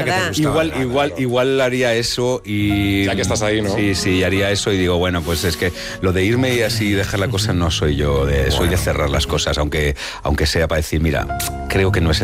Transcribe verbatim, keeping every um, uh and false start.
nada. Igual, igual, igual haría eso y... Ya que estás ahí, ¿no? Sí, sí, haría eso y digo, bueno, pues es que lo de irme y así dejar la cosa no soy yo, de, soy de cerrar las cosas, aunque, aunque sea para decir, mira, creo que no es